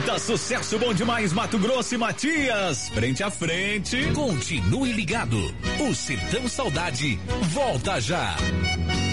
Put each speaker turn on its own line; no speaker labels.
Avenida Sucesso Bom Demais, Mato Grosso e Matias. Frente a frente.
Continue ligado. O Sertão Saudade volta já.